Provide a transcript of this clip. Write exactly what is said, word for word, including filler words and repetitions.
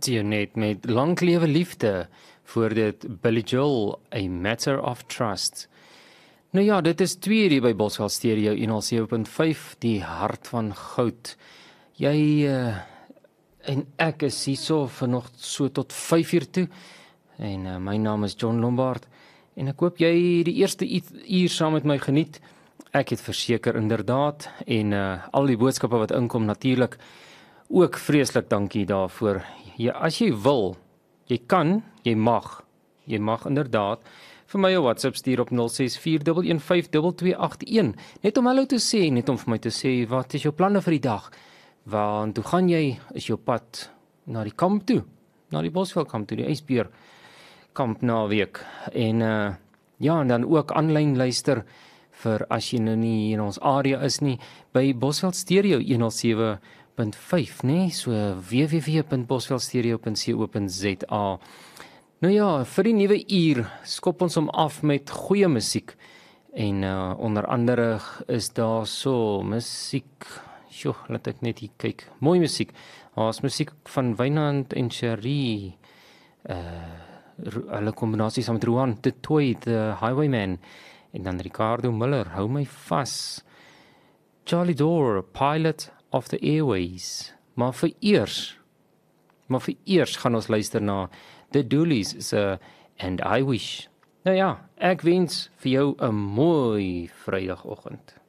Tionet met Lang lewe liefde voor dit Billy Joel, A Matter of Trust. Nou ja, dit is twee hier by Boswell Stereo honderd sewe punt vyf, die hart van goud. Jy uh, en ek is hierso vanoggend so tot vyf uur toe. En uh, my naam is John Lombard en ek hoop jy die eerste uur saam met my geniet. Ek het verseker inderdaad en uh, al die boodskappe wat inkom natuurlik ook vreeslik dankie daarvoor. Ja, as jy wil, jy kan, jy mag, jy mag inderdaad vir my 'n WhatsApp stuur op nul ses vier een een vyf twee twee agt een, net om hallo te sê, net om vir my te sê, wat is jou planne vir die dag? Waar toe gaan jy? Is jou pad na die kamp toe? Na die Bosveld kamp toe, die ysbeer kamp naweek. En uh, ja, en dan ook aanlyn luister vir as jy nou nie in ons area is nie, by Bosveld Stereo honderd sewe punt vyf, nee, so w w w punt bosveld stereo punt co punt z a. Nou ja, vir die nuwe uur skop ons hom af met goeie musiek. En uh, onder andere is daar so musiek, sjoe, laat ek net hier kyk, mooi musiek. Daar's musiek van Wynand en Cherie, uh, hulle kombinasie saam met Rohan de Toy, The Highwayman, en dan Ricardo Miller, Hou My Vas, Charlie Dore, Pilot of the Airways. Maar vir eers, maar vir eers gaan ons luister na The Doolies se And I Wish. Nou ja, ek wens vir jou 'n mooi Vrydagoggend.